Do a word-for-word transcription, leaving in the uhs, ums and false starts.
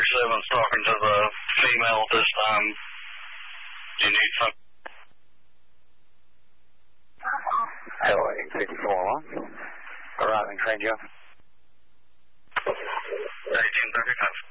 thirty-seven talking to the female this time. Do you need something? Hello, eight fifty-four one. Arriving, train Joe. eighteen thirty-five.